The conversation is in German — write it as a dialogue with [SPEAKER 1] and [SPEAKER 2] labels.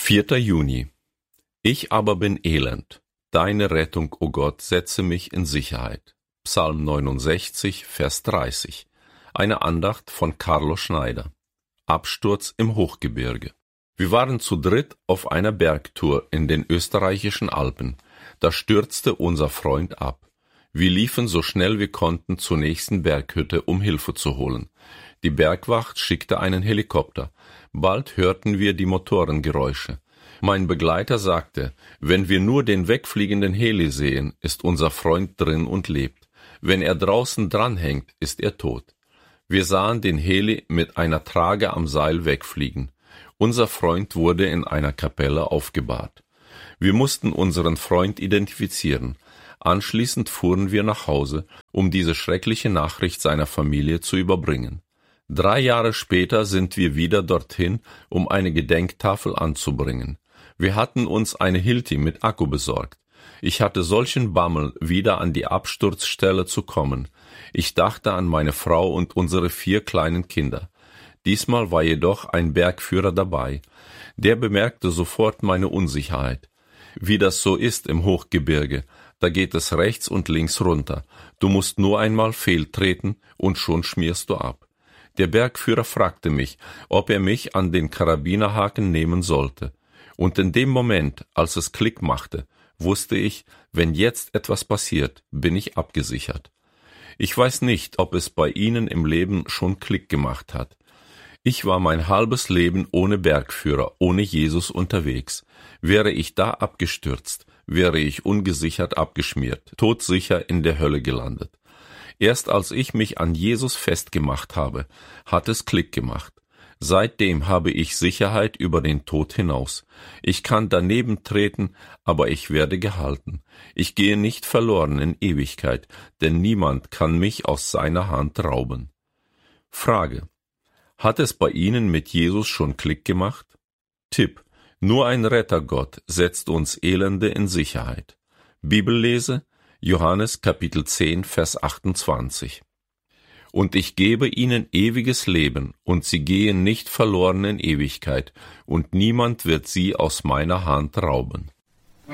[SPEAKER 1] 4. Juni. Ich aber bin elend. Deine Rettung, o Gott, setze mich in Sicherheit. Psalm 69, Vers 30. Eine Andacht von Carlo Schneider. Absturz im Hochgebirge. Wir waren zu dritt auf einer Bergtour in den österreichischen Alpen. Da stürzte unser Freund ab. Wir liefen so schnell wir konnten zur nächsten Berghütte, um Hilfe zu holen. Die Bergwacht schickte einen Helikopter. Bald hörten wir die Motorengeräusche. Mein Begleiter sagte, wenn wir nur den wegfliegenden Heli sehen, ist unser Freund drin und lebt. Wenn er draußen dranhängt, ist er tot. Wir sahen den Heli mit einer Trage am Seil wegfliegen. Unser Freund wurde in einer Kapelle aufgebahrt. Wir mussten unseren Freund identifizieren. Anschließend fuhren wir nach Hause, um diese schreckliche Nachricht seiner Familie zu überbringen. 3 Jahre später sind wir wieder dorthin, um eine Gedenktafel anzubringen. Wir hatten uns eine Hilti mit Akku besorgt. Ich hatte solchen Bammel, wieder an die Absturzstelle zu kommen. Ich dachte an meine Frau und unsere 4 kleinen Kinder. Diesmal war jedoch ein Bergführer dabei. Der bemerkte sofort meine Unsicherheit. Wie das so ist im Hochgebirge, da geht es rechts und links runter. Du musst nur einmal fehltreten und schon schmierst du ab. Der Bergführer fragte mich, ob er mich an den Karabinerhaken nehmen sollte. Und in dem Moment, als es Klick machte, wusste ich, wenn jetzt etwas passiert, bin ich abgesichert. Ich weiß nicht, ob es bei Ihnen im Leben schon Klick gemacht hat. Ich war mein halbes Leben ohne Bergführer, ohne Jesus unterwegs. Wäre ich da abgestürzt, wäre ich ungesichert abgeschmiert, todsicher in der Hölle gelandet. Erst als ich mich an Jesus festgemacht habe, hat es Klick gemacht. Seitdem habe ich Sicherheit über den Tod hinaus. Ich kann daneben treten, aber ich werde gehalten. Ich gehe nicht verloren in Ewigkeit, denn niemand kann mich aus seiner Hand rauben. Frage: Hat es bei Ihnen mit Jesus schon Klick gemacht? Tipp: Nur ein Rettergott setzt uns Elende in Sicherheit. Bibellese: Johannes Kapitel 10, Vers 28. Und ich gebe ihnen ewiges Leben, und sie gehen nicht verloren in Ewigkeit, und niemand wird sie aus meiner Hand rauben.